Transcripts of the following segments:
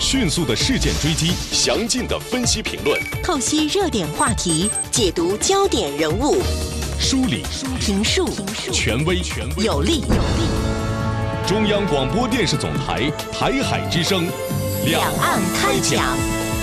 迅速的事件追击，详尽的分析评论， 透析热点话题，解读焦点人物， 梳理评述权威有力。 中央广播电视总台台海之声， 两岸开讲。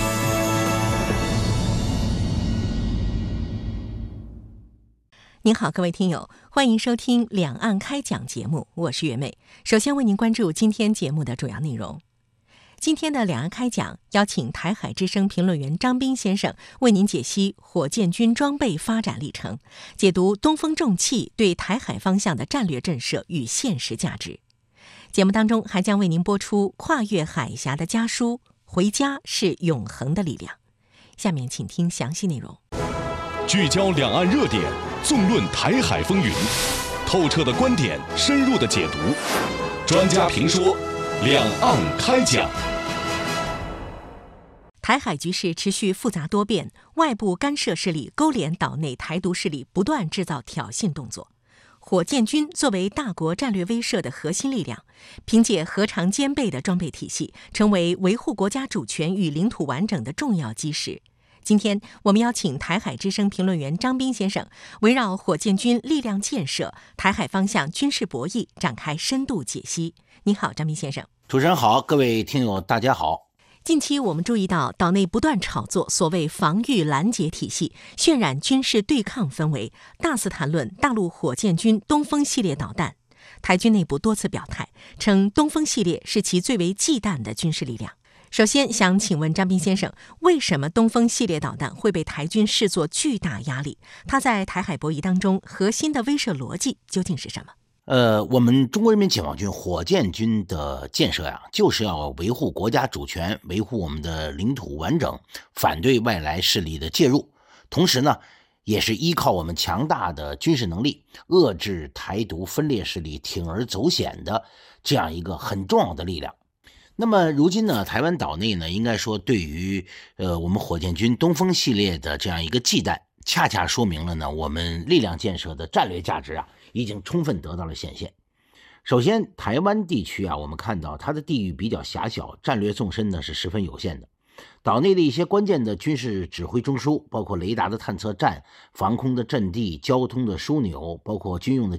您好，各位听友，欢迎收听两岸开讲节目，我是月妹。首先为您关注今天节目的主要内容。今天的两岸开讲邀请台海之声评论员张斌先生为您解析火箭军装备发展历程，解读东风重器对台海方向的战略震慑与现实价值。节目当中还将为您播出跨越海峡的家书，回家是永恒的力量。下面请听详细内容。 聚焦两岸热点，纵论台海风云，透彻的观点，深入的解读，专家评说，两岸开讲。 台海局势持续复杂多变，外部干涉势力勾连岛内台独势力，不断制造挑衅动作。火箭军作为大国战略威慑的核心力量，凭借核常兼备的装备体系，成为维护国家主权与领土完整的重要基石。今天我们邀请台海之声评论员张斌先生，围绕火箭军力量建设、台海方向军事博弈展开深度解析。你好，张斌先生。 主持人好，各位听友大家好。 近期我们注意到岛内不断炒作所谓防御拦截体系，渲染军事对抗氛围，大肆谈论大陆火箭军东风系列导弹。台军内部多次表态，称东风系列是其最为忌惮的军事力量。首先想请问张斌先生，为什么东风系列导弹会被台军视作巨大压力？它在台海博弈当中核心的威慑逻辑究竟是什么？ 我们中国人民解放军火箭军的建设呀，就是要维护国家主权，维护我们的领土完整，反对外来势力的介入。同时呢，也是依靠我们强大的军事能力，遏制台独分裂势力铤而走险的这样一个很重要的力量。那么如今呢，台湾岛内呢，应该说对于我们火箭军东风系列的这样一个忌惮，恰恰说明了呢，我们力量建设的战略价值啊，已经充分得到了显现。首先，台湾地区啊，我们看到它的地域比较狭小，战略纵深呢是十分有限的。岛内的一些关键的军事指挥中枢，包括雷达的探测站、防空的阵地、交通的枢纽，包括军用的